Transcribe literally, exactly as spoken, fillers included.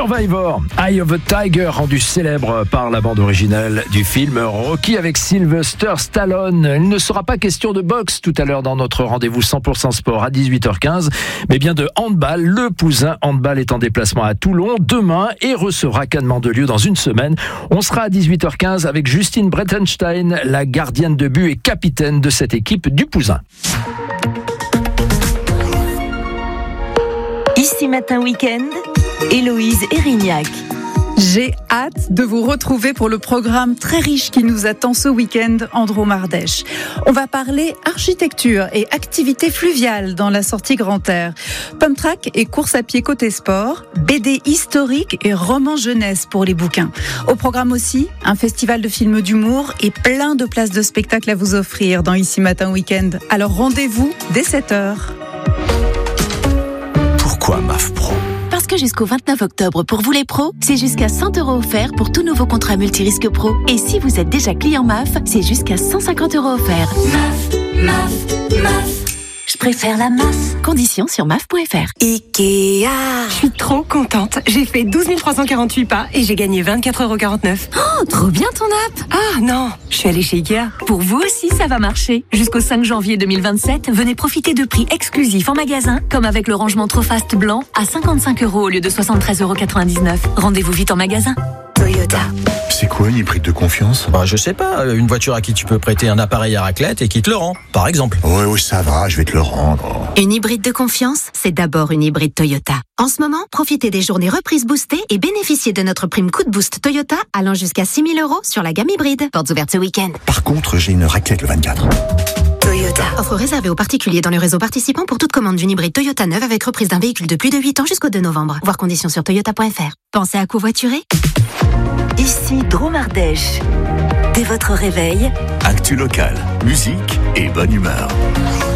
Survivor, Eye of a Tiger, rendu célèbre par la bande originale du film Rocky avec Sylvester Stallone. Il ne sera pas question de boxe tout à l'heure dans notre rendez-vous cent pour cent sport à dix-huit heures quinze, mais bien de handball. Le Pouzin Handball est en déplacement à Toulon demain et recevra Cannes-Mandelieu dans une semaine. On sera à dix-huit heures quinze avec Justine Brettenstein, la gardienne de but et capitaine de cette équipe du Pouzin. Ici Matin Week-end, Héloïse Erignac. J'ai hâte de vous retrouver pour le programme très riche qui nous attend ce week-end en Drôme-Ardèche. On va parler architecture et activités fluviales dans la sortie Grand Air. Pump track et course à pied côté sport, B D historique et roman jeunesse pour les bouquins. Au programme aussi, un festival de films d'humour et plein de places de spectacle à vous offrir dans Ici Matin Week-end. Alors rendez-vous dès sept heures. Pourquoi M A F Pro ? Parce que jusqu'au vingt-neuf octobre, pour vous les pros, c'est jusqu'à cent euros offerts pour tout nouveau contrat multirisque pro. Et si vous êtes déjà client M A F, c'est jusqu'à cent cinquante euros offerts. M A F, M A F, M A F. Je préfère la M A F. Conditions sur M A F point F R. Ikea. Je suis trop contente. J'ai fait douze mille trois cent quarante-huit pas et j'ai gagné vingt-quatre euros quarante-neuf. Oh, trop bien ton app. Ah non, je suis allée chez Ikea. Pour vous aussi, ça va marcher. Jusqu'au cinq janvier deux mille vingt-sept, venez profiter de prix exclusifs en magasin, comme avec le rangement Trofast blanc à cinquante-cinq euros au lieu de soixante-treize euros quatre-vingt-dix-neuf. Rendez-vous vite en magasin. Toyota. C'est quoi une hybride de confiance ? Bah, je sais pas, une voiture à qui tu peux prêter un appareil à raclette et qui te le rend, par exemple. Oui, oui, ça va, je vais te le rendre. Une hybride de confiance, c'est d'abord une hybride Toyota. En ce moment, profitez des journées reprises boostées et bénéficiez de notre prime coup de boost Toyota allant jusqu'à six mille euros sur la gamme hybride. Portes ouvertes ce week-end. Par contre, j'ai une raclette le vingt-quatre. Toyota. Offre réservée aux particuliers dans le réseau participant pour toute commande d'une hybride Toyota neuve avec reprise d'un véhicule de plus de huit ans jusqu'au deux novembre. Voir conditions sur toyota point F R. Pensez à covoiturer ? Ici Drôme-Ardèche. Dès votre réveil, Actu locale, musique et bonne humeur.